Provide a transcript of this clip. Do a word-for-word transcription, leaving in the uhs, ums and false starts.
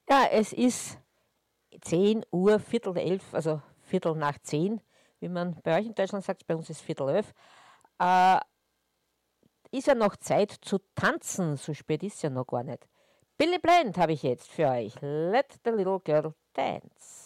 Ja, es ist zehn Uhr, Viertel elf, also Viertel nach zehn, wie man bei euch in Deutschland sagt, bei uns ist Viertel elf. Äh, ist ja noch Zeit zu tanzen, so spät ist ja noch gar nicht. Billy Bland habe ich jetzt für euch. Let the little girl dance.